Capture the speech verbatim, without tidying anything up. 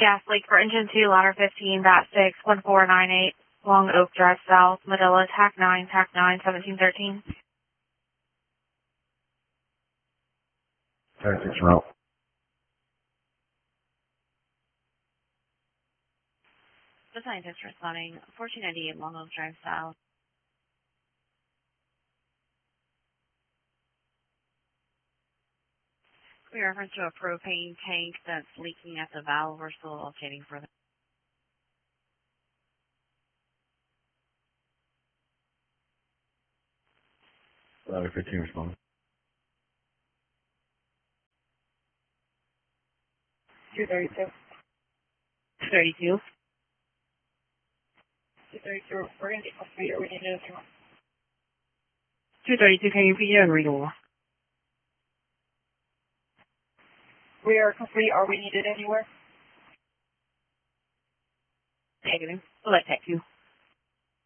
Gas leak for engine two, ladder fifteen, bat six, one four nine eight, Long Oak Drive South, Medilla, T A C nine, T A C nine, seventeen thirteen. thirty-six route. The scientist responding, fourteen ninety-eight Long Oak Drive South. We reference to a propane tank that's leaking at the valve. We're still locating for that. Ladder fifteen responding. two thirty-two. two thirty-two. two thirty-two, we're going to get complete, or we need to do two thirty-two, can you repeat your renewal? We are complete, are we needed anywhere? Negative. We'll let tech you.